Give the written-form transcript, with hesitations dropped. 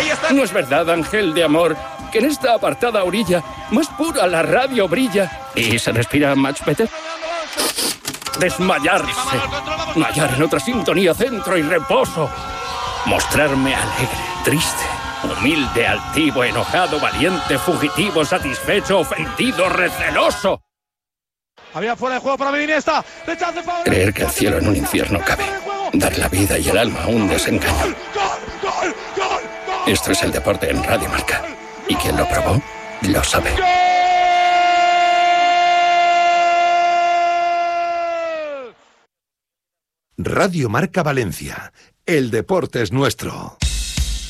ahí está. No es verdad, ángel de amor, que en esta apartada orilla, más pura la radio brilla. ¿Y se respira much better? Desmayarse. Hallar en otra sintonía, centro y reposo. Mostrarme alegre, triste, humilde, altivo, enojado, valiente, fugitivo, satisfecho, ofendido, receloso. Había fuera de juego para Iniesta. Creer que el cielo en un infierno cabe. Dar la vida y el alma a un desengaño. Esto es el deporte en Radio Marca. Y quien lo probó, lo sabe. Radio Marca Valencia. El deporte es nuestro.